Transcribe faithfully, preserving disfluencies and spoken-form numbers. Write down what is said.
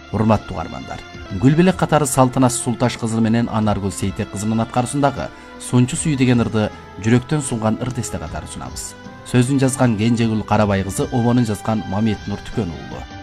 Урматтуу угармандар, Гүлбелек катары Салтанат Султаш кызы менен Анаргүл Сейтек кызынын аткарысындагы Сончу сүй деген ырды жүрөктөн сунган ыр тесте катары сунабыз. Сөзүн жазган Кенжегүл Карабай кызы, обонун жазган Мамет Нур Түкөн уулу.